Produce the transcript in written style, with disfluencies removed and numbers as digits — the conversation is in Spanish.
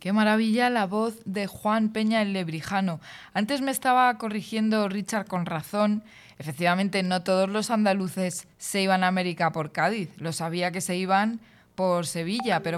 Qué maravilla la voz de Juan Peña el Lebrijano. Antes me estaba corrigiendo Richard con razón. Efectivamente, no todos los andaluces se iban a América por Cádiz. Lo sabía que se iban por Sevilla, pero